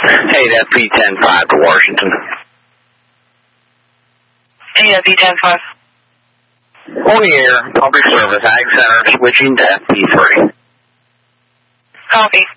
Hey, that's B10-5 to Washington. Yeah, B10-5. On the air, public service, Ag Center, switching to FP3. Copy.